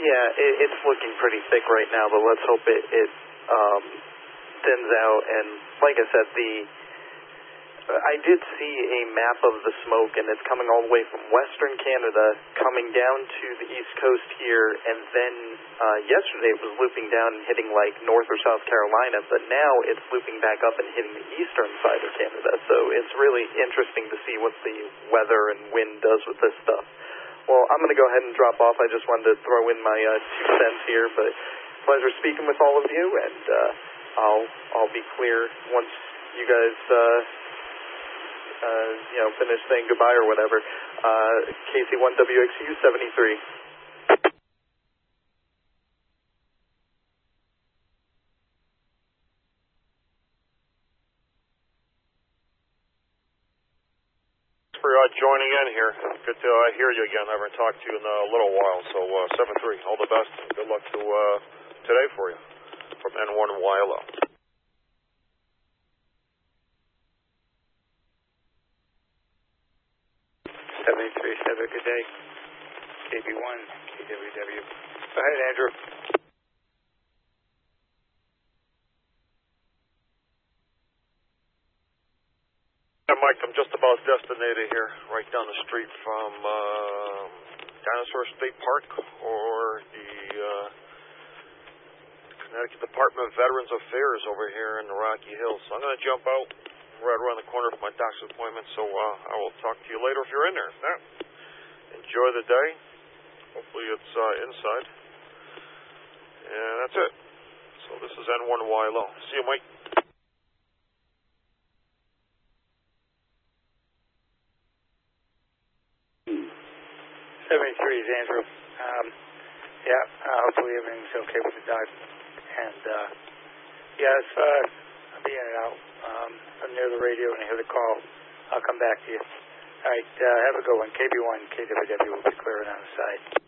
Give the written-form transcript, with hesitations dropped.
Yeah, it's looking pretty thick right now, but let's hope it thins out. And like I said, I did see a map of the smoke, and it's coming all the way from western Canada, coming down to the east coast here, and then yesterday it was looping down and hitting like North or South Carolina, but now it's looping back up and hitting the eastern side of Canada. So it's really interesting to see what the weather and wind does with this stuff. Well, I'm going to go ahead and drop off. I just wanted to throw in my 2 cents here, but pleasure speaking with all of you, and I'll be clear once you guys finish saying goodbye or whatever. KC1WXU 73. For joining in here. Good to hear you again. I haven't talked to you in a little while. So 7-3, all the best. Good luck to today for you from N1YLO. 73, have a good day. KB1, KWW. Go ahead, Andrew. Mike, I'm just about destinated here, right down the street from Dinosaur State Park or the Connecticut Department of Veterans Affairs over here in the Rocky Hills. So I'm going to jump out right around the corner for my doctor's appointment, so I will talk to you later if you're in there. If not, enjoy the day. Hopefully it's inside. And that's it. So this is N1YLO. See you, Mike. 73 is Andrew. Hopefully everything's okay with the dog. And, I'll be in and out. I'm near the radio and I hear the call. I'll come back to you. All right, have a good one. KB1, KWW will be clearing on the side.